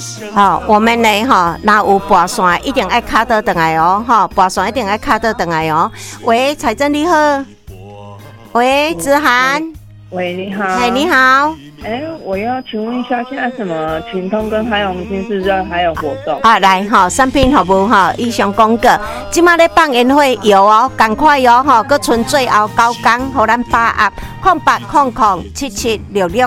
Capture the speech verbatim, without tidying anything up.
好、哦，我们呢哈，那有跋线一定爱卡倒转来哦，哈、哦，跋线一定爱卡倒转来哦。喂，财政你好。喂，子涵。 喂，你好。 哎，你好。 哎，我要请问一下，现在什么群通跟海永金是不是还有活动？ 啊，来哈、哦，产品服务哈，以上讲过，即马咧放烟火有哦，赶快哦，哈，搁剩最后九天，互咱把握，空八空空七七六六。